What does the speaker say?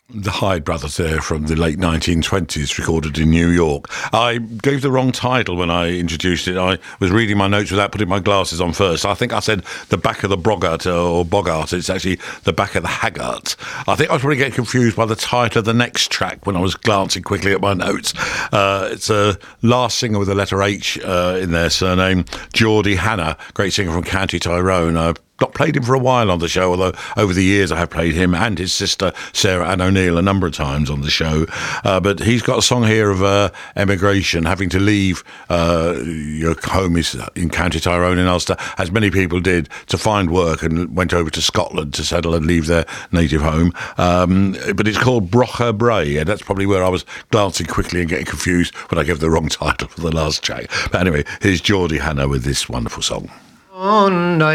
The Hyde Brothers there from the late 1920s, recorded in New York. I gave the wrong title when I introduced it. I was reading my notes without putting my glasses on first. I think I said the back of the Boggart or Bogart. It's actually the back of the Haggart. I think I was probably getting confused by the title of the next track when I was glancing quickly at my notes. It's a last singer with the letter H in their surname, Geordie Hanna, great singer from County Tyrone. I've not played him for a while on the show, although over the years I have played him and his sister Sarah Ann O'Neill a number of times on the show. But he's got a song here of emigration, having to leave your home is in County Tyrone in Ulster, as many people did, to find work, and went over to Scotland to settle and leave their native home. But it's called Brocha Bray, and that's probably where I was glancing quickly and getting confused when I gave the wrong title for the last track. But anyway, here's Geordie Hanna with this wonderful song. On